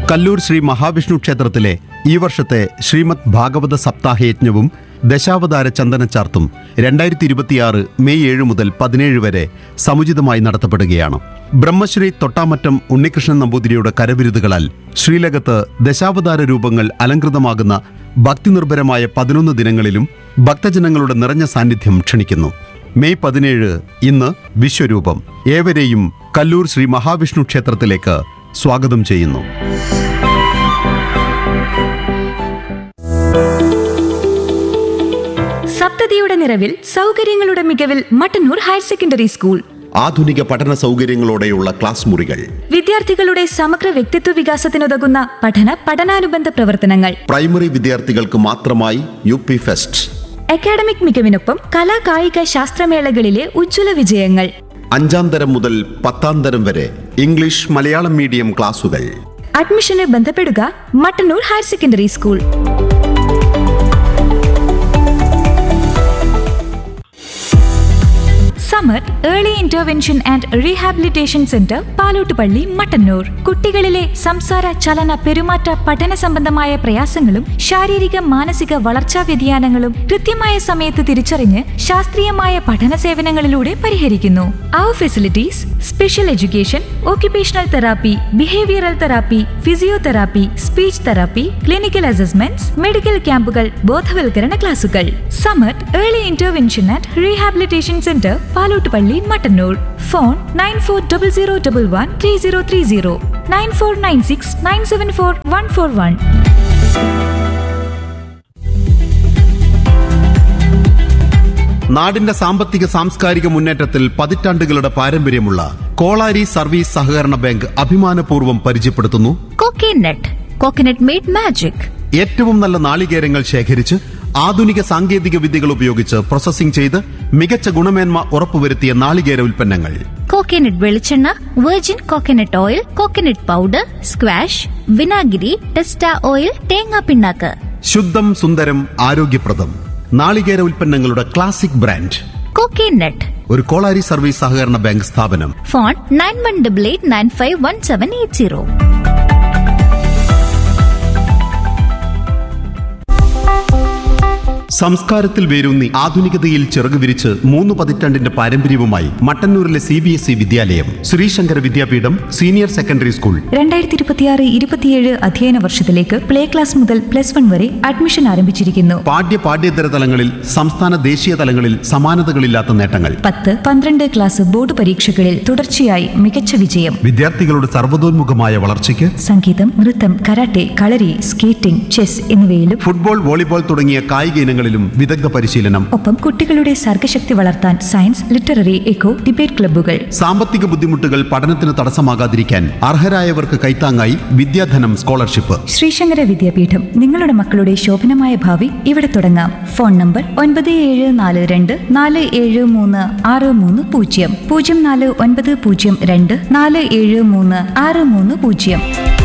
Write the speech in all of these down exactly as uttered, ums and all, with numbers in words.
കല്ലൂർ ശ്രീ മഹാവിഷ്ണു ക്ഷേത്രത്തിലെ ഈ വർഷത്തെ ശ്രീമദ് ഭാഗവത സപ്താഹയജ്ഞവും ദശാവതാര ചന്ദനച്ചാർത്തും രണ്ടായിരത്തി ഇരുപത്തിയാറ് മെയ് ഏഴ് മുതൽ പതിനേഴ് വരെ സമുചിതമായി നടത്തപ്പെടുകയാണ്. ബ്രഹ്മശ്രീ തൊട്ടാമറ്റം ഉണ്ണികൃഷ്ണൻ നമ്പൂതിരിയുടെ കരവിരുതുകളാൽ ശ്രീലകത്ത് ദശാവതാര രൂപങ്ങൾ അലങ്കൃതമാകുന്ന ഭക്തിനിർഭരമായ പതിനൊന്ന് ദിനങ്ങളിലും ഭക്തജനങ്ങളുടെ നിറഞ്ഞ സാന്നിധ്യം ക്ഷണിക്കുന്നു. മെയ് പതിനേഴ് ഇന്ന് വിശ്വരൂപം. ഏവരെയും കല്ലൂർ ശ്രീ മഹാവിഷ്ണു ക്ഷേത്രത്തിലേക്ക് സ്വാഗതം ചെയ്യുന്നു. സപ്തതിയുടെ നിറവിൽ സൗകര്യങ്ങളുടെ മികവിൽ മട്ടന്നൂർ ഹയർ സെക്കൻഡറി സ്കൂൾ. ആധുനിക പഠന സൗകര്യങ്ങളോടെയുള്ള ക്ലാസ് മുറികൾ, വിദ്യാർത്ഥികളുടെ സമഗ്ര വ്യക്തിത്വ വികാസത്തിനുതകുന്ന പഠന പഠനാനുബന്ധ പ്രവർത്തനങ്ങൾ, പ്രൈമറി വിദ്യാർത്ഥികൾക്ക് മാത്രമായി യു പി ഫെസ്റ്റ്, അക്കാഡമിക് മികവിനൊപ്പം കലാ കായിക ശാസ്ത്രമേളകളിലെ ഉജ്ജ്വല വിജയങ്ങൾ. അഞ്ചാം തരം മുതൽ പത്താം തരം വരെ ഇംഗ്ലീഷ് മലയാളം മീഡിയം ക്ലാസുകൾ. അഡ്മിഷന് ബന്ധപ്പെടുക Mattannur higher secondary school. Samar early intervention and rehabilitation centre, Palottupalli, Mattannur. കുട്ടികളിലെ സംസാര, ചലന, പെരുമാറ്റ, പഠന സംബന്ധമായ പ്രയാസങ്ങളും ശാരീരിക മാനസിക വളർച്ചാ വ്യതിയാനങ്ങളും കൃത്യമായ സമയത്ത് തിരിച്ചറിഞ്ഞ് ശാസ്ത്രീയമായ പഠന സേവനങ്ങളിലൂടെ പരിഹരിക്കുന്നു. അവർ facilities: special education, occupational therapy, behavioural therapy, physiotherapy, speech therapy, clinical assessments, medical ക്യാമ്പുകൾ, ബോധവൽക്കരണ ക്ലാസുകൾ. Samar early intervention and rehabilitation centre, Palottupalli, Mattannur. Phone nine four double zero double one three zero three zero, nine four nine six nine seven four one four one. നാടിന്റെ സാമ്പത്തിക സാംസ്കാരിക മുന്നേറ്റത്തിൽ പതിറ്റാണ്ടുകളുടെ പാരമ്പര്യമുള്ള Kolari service സഹകരണ ബാങ്ക് അഭിമാനപൂർവ്വം പരിചയപ്പെടുത്തുന്നു കോക്കനട്ട്. Coconut made magic. ഏറ്റവും നല്ല നാളികേരങ്ങൾ ശേഖരിച്ച് ആധുനിക സാങ്കേതിക വിദ്യകൾ ഉപയോഗിച്ച് പ്രോസസ്സിംഗ് ചെയ്ത് മികച്ച ഗുണമേന്മ ഉറപ്പുവരുത്തിയ നാളികേര ഉൽപ്പന്നങ്ങൾ. കോക്കനട്ട് വെളിച്ചെണ്ണ, virgin coconut oil, coconut powder, squash, വിനാഗിരി, ടെസ്റ്റ ഓയിൽ, തേങ്ങാ പിണ്ണാക്ക്. ശുദ്ധം, സുന്ദരം, ആരോഗ്യപ്രദം നാളികേര ഉൽപ്പന്നങ്ങളുടെ ക്ലാസിക് ബ്രാൻഡ് കോക്കനട്ട്. ഒരു കോളാരി സർവീസ് സഹകരണ ബാങ്ക് സ്ഥാപനം. Phone nine one double eight nine five one seven eight zero. സംസ്കാരത്തിൽ വേരൂന്നി ആധുനികതയിൽ ചിറകുവിരിച്ച് മൂന്ന് പതിറ്റാണ്ടിന്റെ പാരമ്പര്യവുമായി മട്ടന്നൂരിലെ സി ബി എസ് ഇ വിദ്യാലയം ശ്രീശങ്കര വിദ്യാപീഠം സീനിയർ സെക്കൻഡറി സ്കൂൾ. രണ്ടായിരത്തി ഇരുപത്തിയാറ് ഇരുപത്തിയേഴ് അധ്യയന വർഷത്തിലേക്ക് പ്ലേ ക്ലാസ് മുതൽ പ്ലസ് വൺ വരെ അഡ്മിഷൻ ആരംഭിച്ചിരിക്കുന്നു. പാഠ്യ പാഠ്യേതര തലങ്ങളിൽ സംസ്ഥാന ദേശീയ തലങ്ങളിൽ സമാനതകളില്ലാത്ത നേട്ടങ്ങൾ. പത്ത് പന്ത്രണ്ട് ക്ലാസ് ബോർഡ് പരീക്ഷകളിൽ തുടർച്ചയായി മികച്ച വിജയം. വിദ്യാർത്ഥികളുടെ സർവ്വതോന്മുഖമായ വളർച്ചയ്ക്ക് സംഗീതം, നൃത്തം, കരാട്ടെ, കളരി, സ്കേറ്റിംഗ്, ചെസ് എന്നിവയിലും ഫുട്ബോൾ, വോളിബോൾ തുടങ്ങിയ കായിക ഇനങ്ങളിലും വിദഗ്ധ പരിശീലനം. ഒപ്പം കുട്ടികളുടെ സർഗശക്തി വളർത്താൻ സയൻസ്, ലിറ്റററി, എക്കോ, ഡിബേറ്റ് ക്ലബ്ബുകൾ. സാമ്പത്തിക ബുദ്ധിമുട്ടുകൾ പഠനത്തിന് തടസ്സമാകാതിരിക്കാൻ അർഹരായവർക്ക് കൈത്താങ്ങായി വിദ്യാധനം സ്കോളർഷിപ്പ്. ശ്രീശങ്കര വിദ്യാപീഠം. നിങ്ങളുടെ മക്കളുടെ ശോഭനമായ ഭാവി ഇവിടെ തുടങ്ങാം. ഫോൺ നമ്പർ ഒൻപത് ഏഴ് നാല് രണ്ട് നാല് ഏഴ് മൂന്ന് ആറ് മൂന്ന് പൂജ്യം പൂജ്യം നാല് ഒൻപത് പൂജ്യം രണ്ട് നാല് ഏഴ് മൂന്ന് ആറ് മൂന്ന് പൂജ്യം.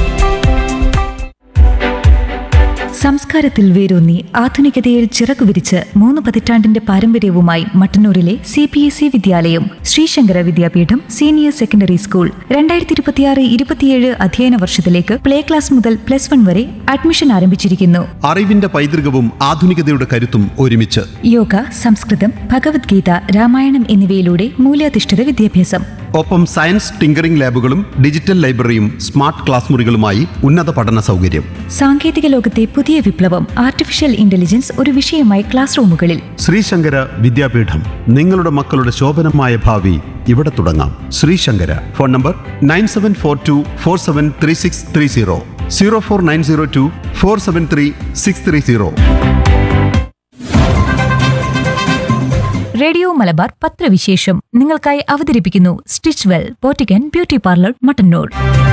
സംസ്കാരത്തിൽ വേരൂന്നി ആധുനികതയിൽ ചിറകുവിരിച്ച് മൂന്ന് പതിറ്റാണ്ടിന്റെ പാരമ്പര്യവുമായി മട്ടന്നൂരിലെ സി പി എസ് ഇ വിദ്യാലയം ശ്രീശങ്കര വിദ്യാപീഠം സീനിയർ സെക്കൻഡറി സ്കൂൾ. രണ്ടായിരത്തി ഇരുപത്തിയാറ് ഇരുപത്തിയേഴ് അധ്യയന വർഷത്തിലേക്ക് പ്ലേ ക്ലാസ് മുതൽ പ്ലസ് വൺ വരെ അഡ്മിഷൻ ആരംഭിച്ചിരിക്കുന്നു. അറിവിന്റെ പൈതൃകവും ആധുനികതയുടെ കരുത്തും ഒരുമിച്ച്. യോഗ, സംസ്കൃതം, ഭഗവത്ഗീത, രാമായണം എന്നിവയിലൂടെ മൂല്യാധിഷ്ഠിത വിദ്യാഭ്യാസം. ഒപ്പം science tinkering ലാബുകളും digital ലൈബ്രറിയും smart class മുറികളുമായി ഉന്നത പഠന സൗകര്യം. സാങ്കേതിക ലോകത്തെ പുതിയ വിപ്ലവം ആർട്ടിഫിഷ്യൽ ഇന്റലിജൻസ് ഒരു വിഷയമായി ക്ലാസ് റൂമുകളിൽ. ശ്രീശങ്കര വിദ്യാപീഠം. നിങ്ങളുടെ മക്കളുടെ ശോഭനമായ ഭാവി ഇവിടെ തുടങ്ങാം. Sree Sankara. Phone number nine seven four to four seven three six three zero zero four nine zero to four seven three six three zero. Radio Malabar പത്രവിശേഷം നിങ്ങൾക്കായി അവതരിപ്പിക്കുന്നു stitch well പോറ്റിക്കൻ beauty parlour, Mattannur.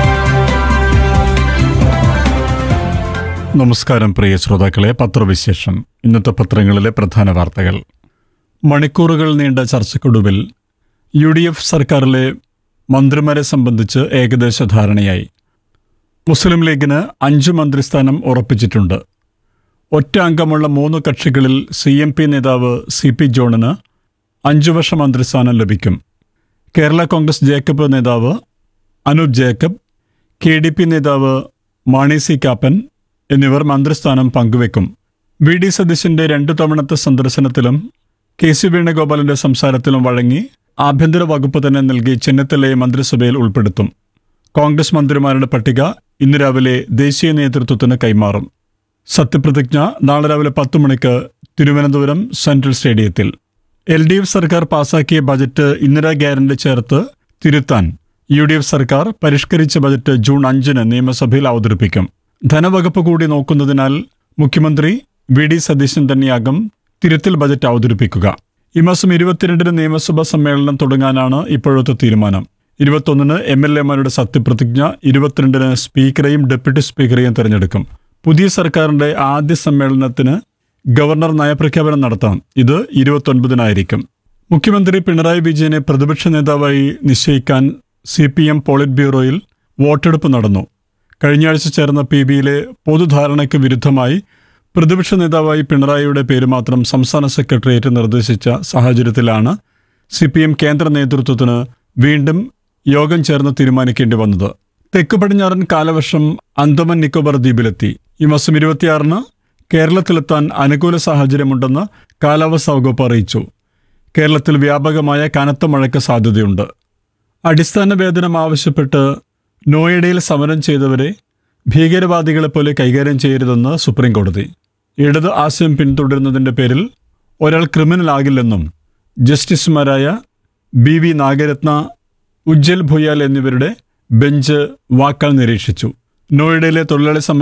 നമസ്കാരം പ്രിയ ശ്രോതാക്കളെ. പത്രവിശേഷം. ഇന്നത്തെ പത്രങ്ങളിലെ പ്രധാന വാർത്തകൾ. മണിക്കൂറുകൾ നീണ്ട ചർച്ചക്കൊടുവിൽ യു ഡി എഫ് സർക്കാരിലെ മന്ത്രിമാരെ സംബന്ധിച്ച് ഏകദേശ ധാരണയായി. മുസ്ലിം ലീഗിന് അഞ്ച് മന്ത്രിസ്ഥാനം ഉറപ്പിച്ചിട്ടുണ്ട്. ഒറ്റ അംഗമുള്ള മൂന്ന് കക്ഷികളിൽ സി എം പി നേതാവ് സി പി ജോണിന് അഞ്ചു വർഷ മന്ത്രിസ്ഥാനം ലഭിക്കും. കേരള കോൺഗ്രസ് ജേക്കബ് നേതാവ് Anoop Jacob, K D P നേതാവ് മാണി സി കാപ്പൻ എന്നിവർ മന്ത്രിസ്ഥാനം പങ്കുവെക്കും. വി ഡി സതീശന്റെ രണ്ടു തവണത്തെ സന്ദർശനത്തിലും കെ സി വേണുഗോപാലിന്റെ സംസാരത്തിലും വഴങ്ങി ആഭ്യന്തര വകുപ്പ് തന്നെ നൽകി ചെന്നിത്തലയെ മന്ത്രിസഭയിൽ ഉൾപ്പെടുത്തും. കോൺഗ്രസ് മന്ത്രിമാരുടെ പട്ടിക ഇന്ന് രാവിലെ ദേശീയ നേതൃത്വത്തിന് കൈമാറും. സത്യപ്രതിജ്ഞ നാളെ രാവിലെ പത്ത് മണിക്ക് തിരുവനന്തപുരം സെൻട്രൽ സ്റ്റേഡിയത്തിൽ. എൽ ഡി എഫ് സർക്കാർ പാസാക്കിയ ബജറ്റ് ഇന്ദിരാ ഗ്യാരണ്ടി ചേർത്ത് തിരുത്താൻ യു ഡി എഫ് സർക്കാർ പരിഷ്കരിച്ച ബജറ്റ് ജൂൺ അഞ്ചിന് നിയമസഭയിൽ അവതരിപ്പിക്കും. ധനവകുപ്പ് കൂടി നോക്കുന്നതിനാൽ മുഖ്യമന്ത്രി വി ഡി സതീശൻ തന്നെയാകും തിരുത്തൽ ബജറ്റ് അവതരിപ്പിക്കുക. ഈ മാസം ഇരുപത്തിരണ്ടിന് നിയമസഭാ സമ്മേളനം തുടങ്ങാനാണ് ഇപ്പോഴത്തെ തീരുമാനം. ഇരുപത്തൊന്നിന് എം എൽ എമാരുടെ സത്യപ്രതിജ്ഞ, ഇരുപത്തിരണ്ടിന് സ്പീക്കറെയും ഡെപ്യൂട്ടി സ്പീക്കറെയും തിരഞ്ഞെടുക്കും. പുതിയ സർക്കാരിന്റെ ആദ്യ സമ്മേളനത്തിന് ഗവർണർ നയപ്രഖ്യാപനം നടത്താം. ഇത് ഇരുപത്തൊൻപതിനായിരിക്കും. മുഖ്യമന്ത്രി പിണറായി വിജയനെ പ്രതിപക്ഷ നേതാവായി നിശ്ചയിക്കാൻ സി പി എം പോളിറ്റ് ബ്യൂറോയിൽ വോട്ടെടുപ്പ് നടന്നു. കഴിഞ്ഞയാഴ്ച ചേർന്ന പി ബിയിലെ പൊതുധാരണയ്ക്ക് വിരുദ്ധമായി പ്രതിപക്ഷ നേതാവായി പിണറായിയുടെ പേര് മാത്രം സംസ്ഥാന സെക്രട്ടേറിയറ്റ് നിർദ്ദേശിച്ച സാഹചര്യത്തിലാണ് സി പി എം കേന്ദ്ര നേതൃത്വത്തിന് വീണ്ടും യോഗം ചേർന്ന് തീരുമാനിക്കേണ്ടി വന്നത്. തെക്ക് പടിഞ്ഞാറൻ കാലവർഷം അന്തമാൻ നിക്കോബാർ ദ്വീപിലെത്തി. ഈ മാസം ഇരുപത്തിയാറിന് കേരളത്തിലെത്താൻ അനുകൂല സാഹചര്യമുണ്ടെന്ന് കാലാവസ്ഥാ വകുപ്പ് അറിയിച്ചു. കേരളത്തിൽ വ്യാപകമായ കനത്ത മഴയ്ക്ക് സാധ്യതയുണ്ട്. അടിസ്ഥാന വേതനം ആവശ്യപ്പെട്ട് നോയിഡയിൽ സമരം ചെയ്തവരെ ഭീകരവാദികളെപ്പോലെ കൈകാര്യം ചെയ്യരുതെന്ന് സുപ്രീം കോടതി. ഇടത് ആശയം പിന്തുടരുന്നതിൻ്റെ പേരിൽ ഒരാൾ ക്രിമിനൽ ആകില്ലെന്നും ജസ്റ്റിസുമാരായ ബി വി നാഗരത്ന, ഉജ്ജൽ ഭുയാൽ എന്നിവരുടെ ബെഞ്ച് വാക്കാൽ നിരീക്ഷിച്ചു. നോയിഡയിലെ തൊഴിലാളി സമരം